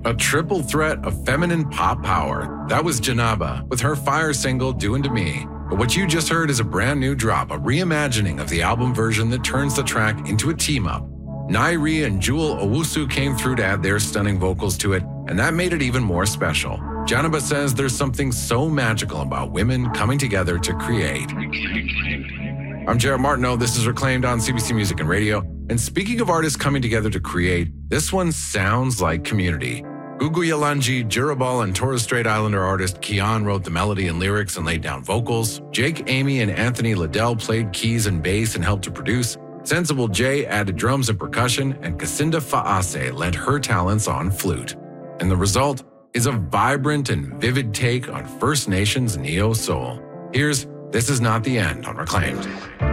A triple threat of feminine pop power. That was Janaba with her Fire single, Doin' to Me. But what you just heard is a brand new drop, a reimagining of the album version that turns the track into a team-up. Nairi and Jewel Owusu came through to add their stunning vocals to it, and that made it even more special. Janaba says there's something so magical about women coming together to create. I'm Jared Martineau. This is Reclaimed on CBC Music and Radio. And speaking of artists coming together to create, this one sounds like Community. Gugu Yalanji, Jirabal, and Torres Strait Islander artist Kian wrote the melody and lyrics and laid down vocals. Jake, Amy, and Anthony Liddell played keys and bass and helped to produce. Sensible J added drums and percussion, and Kacinda Faase lent her talents on flute. And the result is a vibrant and vivid take on First Nations neo-soul. Here's This Is Not the End on Reclaimed.